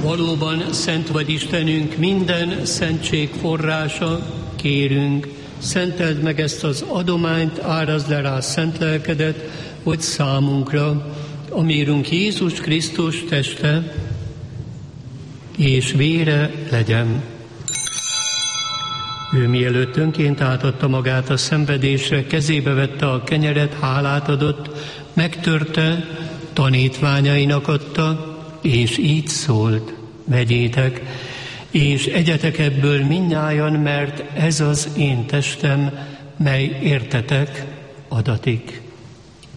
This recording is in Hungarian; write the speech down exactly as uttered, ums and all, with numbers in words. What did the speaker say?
Valóban szent vagy Istenünk, minden szentség forrása, kérünk, szenteld meg ezt az adományt, árazd le rá szent lelkedet, hogy számunkra, a mi Urunk Jézus Krisztus teste és vére legyen. Ő mielőtt önként átadta magát a szenvedésre, kezébe vette a kenyeret, hálát adott, megtörte, tanítványainak adta, és így szólt: vegyétek, és egyetek ebből mindnyájan, mert ez az én testem, mely értetek adatik.